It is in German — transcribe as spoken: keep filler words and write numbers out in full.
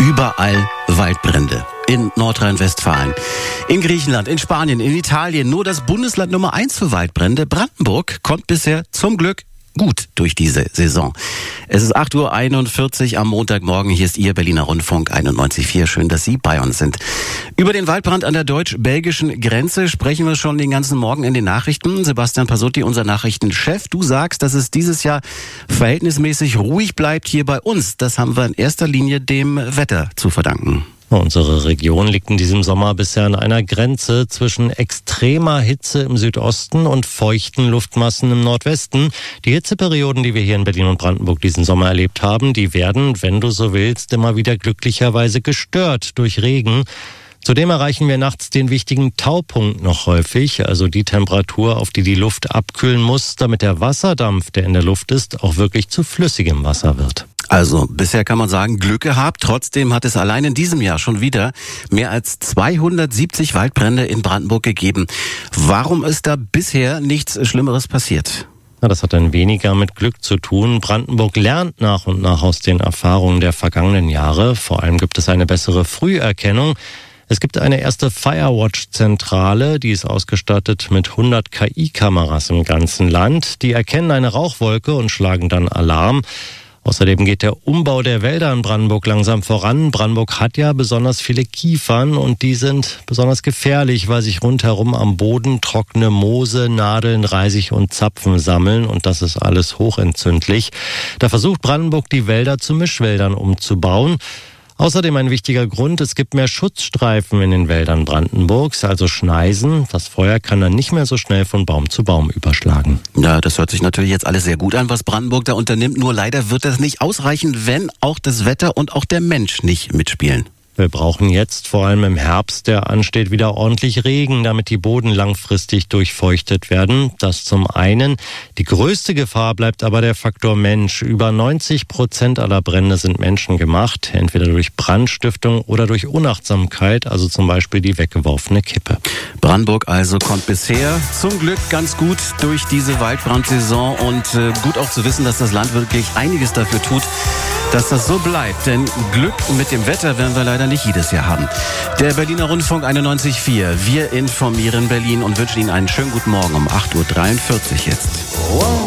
Überall Waldbrände. In Nordrhein-Westfalen, in Griechenland, in Spanien, in Italien. Nur das Bundesland Nummer eins für Waldbrände, Brandenburg, kommt bisher zum Glück gut durch diese Saison. Es ist acht Uhr einundvierzig am Montagmorgen. Hier ist Ihr Berliner Rundfunk einundneunzig Komma vier. Schön, dass Sie bei uns sind. Über den Waldbrand an der deutsch-belgischen Grenze sprechen wir schon den ganzen Morgen in den Nachrichten. Sebastian Pasotti, unser Nachrichtenchef. Du sagst, dass es dieses Jahr verhältnismäßig ruhig bleibt hier bei uns. Das haben wir in erster Linie dem Wetter zu verdanken. Unsere Region liegt in diesem Sommer bisher an einer Grenze zwischen extremer Hitze im Südosten und feuchten Luftmassen im Nordwesten. Die Hitzeperioden, die wir hier in Berlin und Brandenburg diesen Sommer erlebt haben, die werden, wenn du so willst, immer wieder glücklicherweise gestört durch Regen. Zudem erreichen wir nachts den wichtigen Taupunkt noch häufig, also die Temperatur, auf die die Luft abkühlen muss, damit der Wasserdampf, der in der Luft ist, auch wirklich zu flüssigem Wasser wird. Also bisher kann man sagen, Glück gehabt. Trotzdem hat es allein in diesem Jahr schon wieder mehr als zweihundertsiebzig Waldbrände in Brandenburg gegeben. Warum ist da bisher nichts Schlimmeres passiert? Ja, das hat dann weniger mit Glück zu tun. Brandenburg lernt nach und nach aus den Erfahrungen der vergangenen Jahre. Vor allem gibt es eine bessere Früherkennung. Es gibt eine erste Firewatch-Zentrale, die ist ausgestattet mit hundert K I-Kameras im ganzen Land. Die erkennen eine Rauchwolke und schlagen dann Alarm. Außerdem geht der Umbau der Wälder in Brandenburg langsam voran. Brandenburg hat ja besonders viele Kiefern und die sind besonders gefährlich, weil sich rundherum am Boden trockene Moose, Nadeln, Reisig und Zapfen sammeln und das ist alles hochentzündlich. Da versucht Brandenburg, die Wälder zu Mischwäldern umzubauen. Außerdem ein wichtiger Grund, es gibt mehr Schutzstreifen in den Wäldern Brandenburgs, also Schneisen. Das Feuer kann dann nicht mehr so schnell von Baum zu Baum überschlagen. Ja, das hört sich natürlich jetzt alles sehr gut an, was Brandenburg da unternimmt. Nur leider wird das nicht ausreichen, wenn auch das Wetter und auch der Mensch nicht mitspielen. Wir brauchen jetzt, vor allem im Herbst, der ansteht, wieder ordentlich Regen, damit die Boden langfristig durchfeuchtet werden. Das zum einen. Die größte Gefahr bleibt aber der Faktor Mensch. Über neunzig Prozent aller Brände sind menschengemacht, entweder durch Brandstiftung oder durch Unachtsamkeit, also zum Beispiel die weggeworfene Kippe. Brandenburg also kommt bisher zum Glück ganz gut durch diese Waldbrandsaison und äh, gut auch zu wissen, dass das Land wirklich einiges dafür tut, dass das so bleibt. Denn Glück mit dem Wetter werden wir leider nicht jedes Jahr haben. Der Berliner Rundfunk einundneunzig Komma vier. Wir informieren Berlin und wünschen Ihnen einen schönen guten Morgen um acht Uhr dreiundvierzig jetzt.